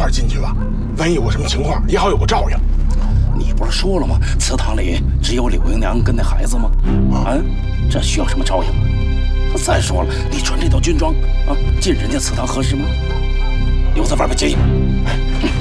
块进去吧，万一有什么情况也好有个照应。 你不是说了吗？祠堂里只有柳英娘跟那孩子吗？啊，这需要什么照应啊？再说了，你穿这套军装啊，进人家祠堂合适吗？留在外边接应。